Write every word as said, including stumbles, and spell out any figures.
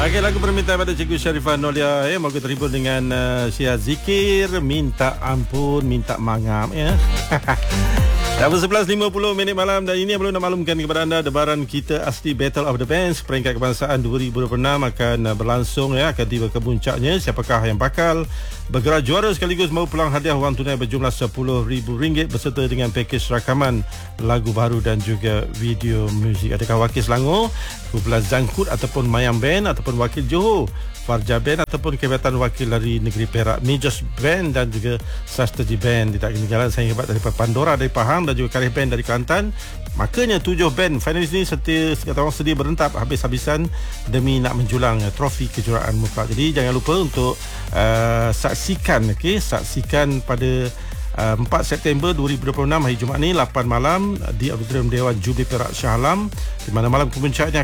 Okey, lagu permintaan pada Cikgu Sharifah Nolia ya, moga terhibur dengan uh, Syia Zikir, minta ampun, minta mangap ya. Dah sebelas lima puluh minit malam dan ini yang perlu nak maklumkan kepada anda, debaran kita asli Battle of the Bands peringkat kebangsaan dua ribu dua puluh enam akan berlangsung ya, akan tiba ke puncaknya. Siapakah yang bakal bergerak juara sekaligus mau pulang hadiah wang tunai berjumlah sepuluh ribu ringgit beserta dengan pakej rakaman lagu baru dan juga video muzik. Adakah wakil Selangor, kumpulan Zangkut ataupun Mayang Band ataupun wakil Johor, Farja Band ataupun Kebatan Wakil dari negeri Perak, Mijos Band dan juga Sastraji Band. Tidak ketinggalan Saya Hebat daripada Pandora dari Pahang dan juga Karih Band dari Kelantan. Makanya tujuh band finalis ini setia, kata orang sedia berentap habis-habisan demi nak menjulang uh, trofi kejuaraan mutlak. Jadi jangan lupa untuk uh, saksikan, okay? saksikan pada Uh, empat September dua ribu dua puluh enam hari Jumaat ni lapan malam di Auditorium Dewan Jubli Perak Shah Alam, di mana malam kepuncaknya